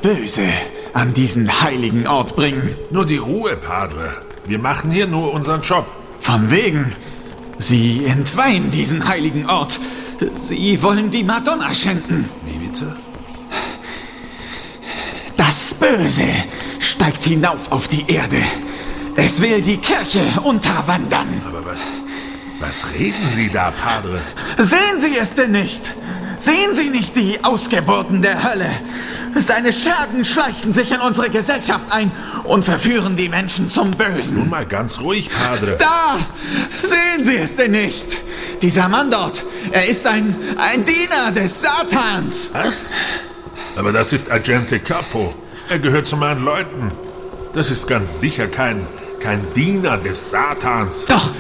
Böse an diesen heiligen Ort bringen. Nur die Ruhe, Padre. Wir machen hier nur unseren Job. Von wegen. Sie entweihen diesen heiligen Ort. Sie wollen die Madonna schänden. Wie bitte? Das Böse steigt hinauf auf die Erde. Es will die Kirche unterwandern. Aber was reden Sie da, Padre? Sehen Sie es denn nicht? Sehen Sie nicht die Ausgeburten der Hölle? Seine Schergen schleichen sich in unsere Gesellschaft ein und verführen die Menschen zum Bösen. Nun mal ganz ruhig, Padre. Da! Sehen Sie es denn nicht? Dieser Mann dort, er ist ein Diener des Satans. Was? Aber das ist Agente Capo. Er gehört zu meinen Leuten. Das ist ganz sicher kein Diener des Satans. Doch.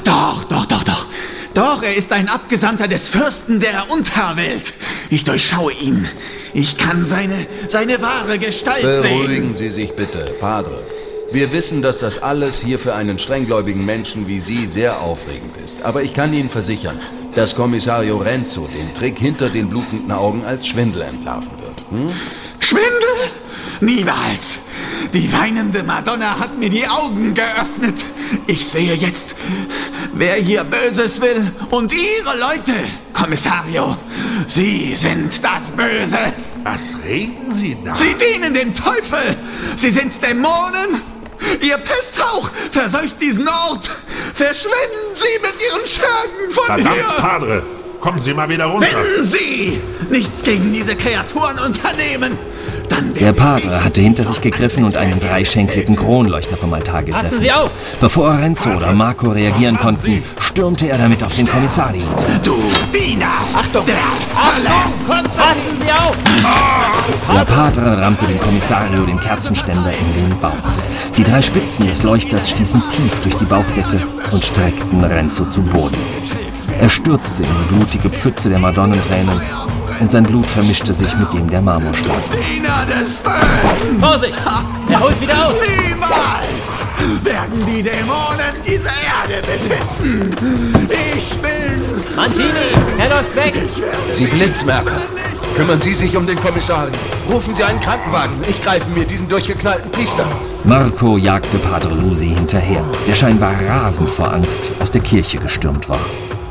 Doch, er ist ein Abgesandter des Fürsten der Unterwelt. Ich durchschaue ihn. Ich kann seine wahre Gestalt sehen. Beruhigen Sie sich bitte, Padre. Wir wissen, dass das alles hier für einen strenggläubigen Menschen wie Sie sehr aufregend ist. Aber ich kann Ihnen versichern, dass Kommissario Renzo den Trick hinter den blutenden Augen als Schwindel entlarven wird. Schwindel? Niemals. Die weinende Madonna hat mir die Augen geöffnet. Ich sehe jetzt, wer hier Böses will. Und Ihre Leute, Kommissario, Sie sind das Böse. Was reden Sie da? Sie dienen dem Teufel. Sie sind Dämonen. Ihr Pesthauch verseucht diesen Ort. Verschwinden Sie mit Ihren Schergen von hier. Verdammt, Padre. Kommen Sie mal wieder runter. Wenn Sie nichts gegen diese Kreaturen unternehmen, dann der Padre hatte hinter sich gegriffen und einen dreischenkligen Kronleuchter vom Altar gegriffen. Passen Sie auf! Bevor Renzo oder Marco reagieren konnten, stürmte er damit auf den Kommissario zu. Du Diener! Achtung! Der Hölle! Passen Sie auf! Der Padre rammte dem Kommissario den Kerzenständer in den Bauch. Die drei Spitzen des Leuchters stießen tief durch die Bauchdecke und streckten Renzo zu Boden. Er stürzte in die blutige Pfütze der Madonnentränen und sein Blut vermischte sich mit dem der Marmorstatue. Diener des Bösen! Vorsicht! Er holt wieder aus! Niemals werden die Dämonen diese Erde besitzen! Ich bin... Mancini, er läuft weg! Sie Blitzmerker! Kümmern Sie sich um den Kommissario. Rufen Sie einen Krankenwagen. Ich greife mir diesen durchgeknallten Priester. Marco jagte Padre Lusi hinterher, der scheinbar rasend vor Angst aus der Kirche gestürmt war.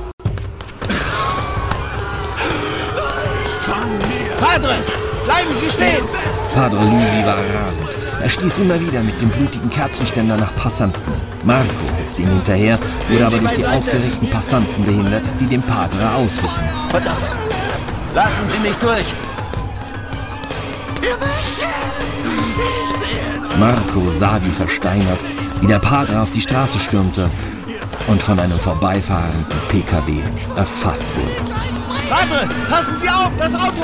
Padre, bleiben Sie stehen! Padre Lusi war rasend. Er stieß immer wieder mit dem blutigen Kerzenständer nach Passanten. Marco hetzte ihm hinterher, wurde aber durch die aufgeregten Passanten behindert, die dem Padre auswichen. Verdammt! Lassen Sie mich durch! Marco sah wie versteinert, wie der Padre auf die Straße stürmte und von einem vorbeifahrenden PKW erfasst wurde. Padre, passen Sie auf, das Auto!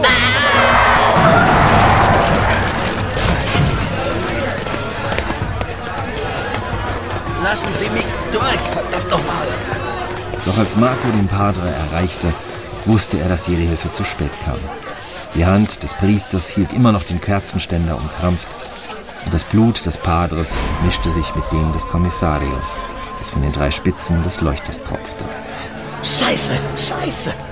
Lassen Sie mich durch, verdammt nochmal! Doch als Marco den Padre erreichte, wusste er, dass jede Hilfe zu spät kam. Die Hand des Priesters hielt immer noch den Kerzenständer umkrampft und das Blut des Padres mischte sich mit dem des Kommissarios, das von den drei Spitzen des Leuchters tropfte. Scheiße!